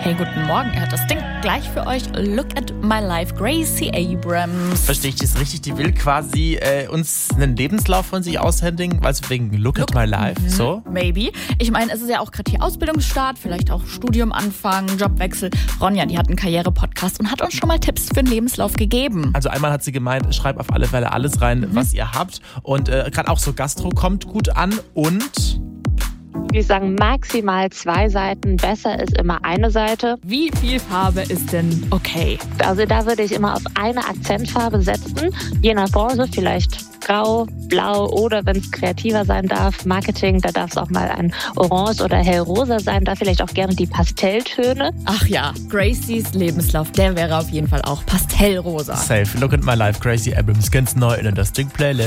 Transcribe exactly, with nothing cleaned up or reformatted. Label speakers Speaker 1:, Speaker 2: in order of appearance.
Speaker 1: Hey, guten Morgen. Er hat das Ding gleich für euch. Look at my life, Gracie Abrams.
Speaker 2: Verstehe ich das richtig? Die will quasi äh, uns einen Lebenslauf von sich aushändigen, weil es wegen Look, Look at my life, mhm. so?
Speaker 1: Maybe. Ich meine, es ist ja auch gerade hier Ausbildungsstart, vielleicht auch Studium anfangen, Jobwechsel. Ronja, die hat einen Karriere-Podcast und hat uns schon mal Tipps für einen Lebenslauf gegeben.
Speaker 2: Also einmal hat sie gemeint, schreib auf alle Fälle alles rein, mhm. was ihr habt. Und äh, gerade auch so Gastro kommt gut an und...
Speaker 3: Ich würde sagen, maximal zwei Seiten. Besser ist immer eine Seite.
Speaker 1: Wie viel Farbe ist denn okay?
Speaker 3: Also da würde ich immer auf eine Akzentfarbe setzen. Je nach Branche vielleicht grau, blau oder wenn es kreativer sein darf, Marketing, da darf es auch mal ein Orange oder hellrosa sein. Da vielleicht auch gerne die Pastelltöne.
Speaker 1: Ach ja, Gracies Lebenslauf, der wäre auf jeden Fall auch pastellrosa.
Speaker 2: Safe. Look at my life, Gracie Abrams. Ganz neu in der Dusting Playlist.